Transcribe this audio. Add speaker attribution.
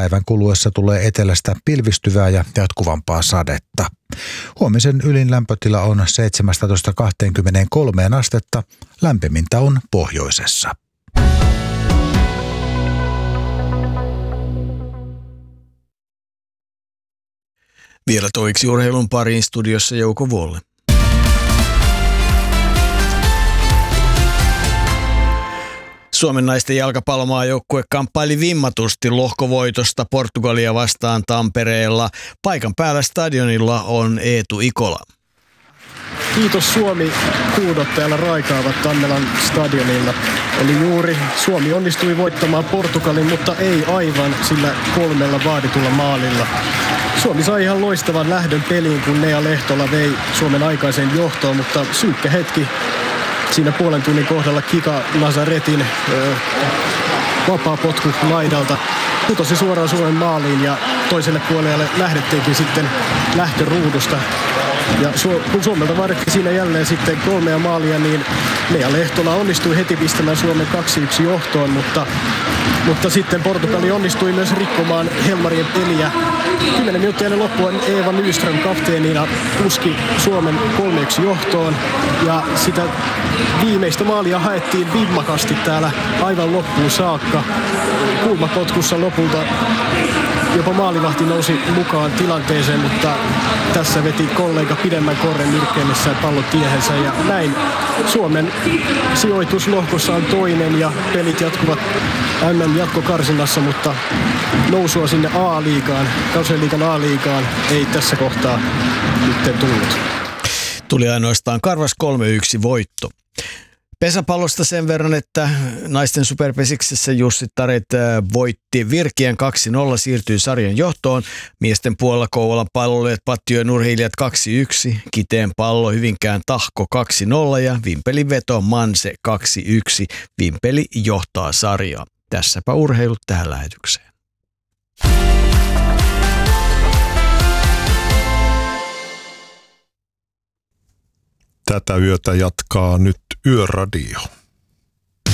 Speaker 1: päivän kuluessa tulee etelästä pilvistyvää ja jatkuvampaa sadetta. Huomisen ylin lämpötila on 17-23 astetta, lämpimintä on pohjoisessa.
Speaker 2: Vielä toiksi urheilun pariin, studiossa Jouko Vuolle. Suomen naisten jalkapallomaajoukkue kamppaili vimmatusti lohkovoitosta Portugalia vastaan Tampereella. Paikan päällä stadionilla on Eetu Ikola.
Speaker 3: Kiitos Suomi, huudot täällä raikaavat Tammelan stadionilla. Eli juuri Suomi onnistui voittamaan Portugalin, mutta ei aivan sillä 3 vaaditulla maalilla. Suomi sai ihan loistavan lähdön peliin, kun Nea Lehtola vei Suomen aikaiseen johtoon, mutta synkkä hetki siinä puolen tunnin kohdalla Kika Nazaretin vapaapotku laidalta putosi suoraan Suomen maaliin ja toiselle puolelle lähdettiinkin sitten lähtöruudusta. Ja kun Suomelta vaadittiin siinä jälleen sitten 3 maalia, niin Nea Lehtola onnistui heti pistämään Suomen 2-1 johtoon, mutta sitten Portugali onnistui myös rikkomaan Helmarien peliä. 10 minuuttia ennen loppua Eva Nyström kapteenina puski Suomen 3-1 johtoon ja sitä viimeistä maalia haettiin vimmakasti täällä aivan loppuun saakka. Kulmapotkussa lopulta jopa maalivahti nousi mukaan tilanteeseen, mutta tässä veti kollega pidemmän korren nyrkkeillessään pallon tiehensä ja näin Suomen sijoitus lohkossa on toinen ja pelit jatkuvat MM-jatkokarsinnassa, mutta nousua sinne A-liigaan, Kausialiigan A-liigaan ei tässä kohtaa nyt tullut.
Speaker 2: Tuli ainoastaan karvas 3-1 voitto. Pesäpallosta sen verran, että naisten superpesiksessä Jussi Taret voitti Virkien 2-0, siirtyi sarjan johtoon. Miesten puolella Kouvolan Palloilijat, Pattijoen Urheilijat 2-1, Kiteen Pallo, Hyvinkään Tahko 2-0 ja Vimpelin Veto Manse 2-1. Vimpeli johtaa sarjaa. Tässäpä urheilut tähän lähetykseen.
Speaker 4: Tätä yötä jatkaa nyt Yöradio.